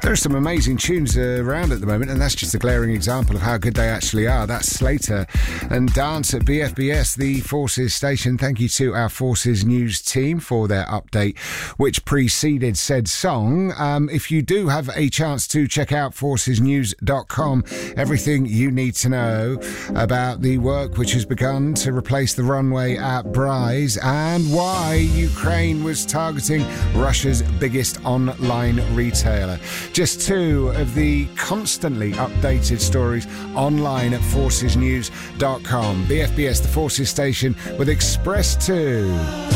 There are some amazing tunes around at the moment, and that's just a glaring example of how good they actually are. That's Slater and Dance at BFBS, the Forces station. Thank you to our Forces News team for their update, which preceded said song. If you do have a chance to check out forcesnews.com, everything you need to know about the work which has begun to replace the runway at Bryce and why Ukraine was targeting Russia's biggest online retailer. Just two of the constantly updated stories online at forcesnews.com. BFBS, the Forces station with Express 2.